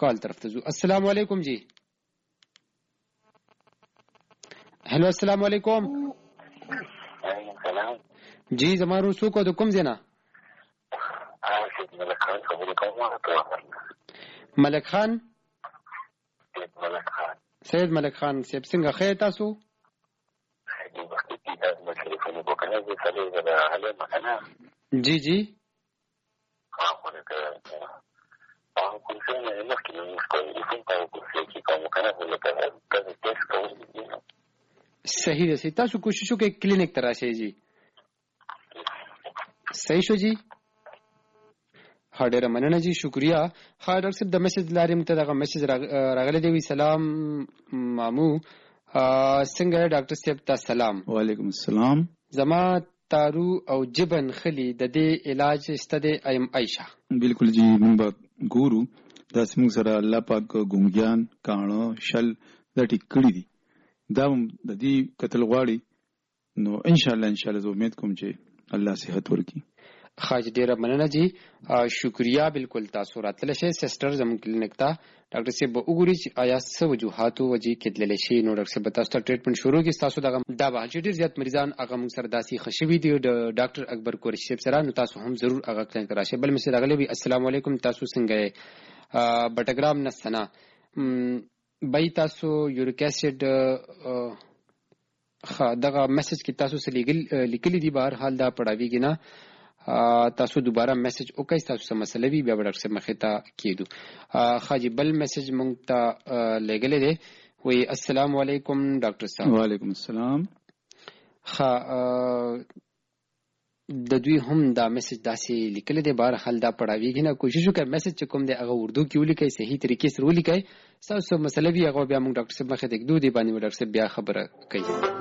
کال طرف ته ځو. السلام علیکم جی. هلو السلام علیکم. سلام جی زمارو څوک د کوم ځای نه؟ ملک خان. سید ملک خان صاحب څنګه خیر تاسو؟ جی جی صحیح ده. تاسو کوشش وکړئ کلینیک ته راشئ جی. صحیح شو جی. ها ډیره مننه جی شکریا. ها ډاکټر صاحب د میسج لارې مته دغه میسج راغلی دی. وی سلام مامو څنګه ډاکټر صاحب تاسو سلام. وعلیکم السلام. زما تارو او جبن خلی د دې علاج استده ایم عائشہ. بالکل جی موږ ګورو دا سمون سره الله پاک ګونګیان کانو شل د ټیکړی دي دا د دې قتل غواړي نو ان شاء الله زه امید کوم چې الله صحت ورکړي. خاج ډیره مننه جی شکریا. بالکل تاسو راتل شي سسټر زموږ کلینیک ته ډاکټر صاحب وګوري چې آیا څه وجوهاتو وجې کېدل شي نو ډاکټر صاحب تاسو ته ټریټمنټ شروع کړي. تاسو دا به چې ډیر زیات مریضان هغه موږ سره داسي خشوي دي د ډاکټر اکبر قریشی صاحب سره نو تاسو هم ضرور هغه کلینیک راشي. بل مسله راغلی وي السلام علیکم تاسو څنګه بټګرام نسنا بای تاسو یوریک اسید دغه میسج کې تاسو سره لیکلي دي بهر حال دا پړاویږي نه تاسو دوباره میسج وکړئ تاسو سم مسله وی بیا ډاکټر صاحب مخه ته کېدو. خاجي بل میسج مونږ ته لګلې دی وی السلام علیکم ډاکټر صاحب. وعلیکم السلام. د دوی هم دا میسج داسې لیکل دی بهر حال دا پړاویږي نه کوشش وکړئ میسج چې کوم دی هغه اردو کې ولیکئ صحیح طریقې سره ولیکئ تاسو مسله وی هغه بیا مونږ ډاکټر صاحب مخه ته کېدو دی باندې ډاکټر صاحب بیا خبره کوي.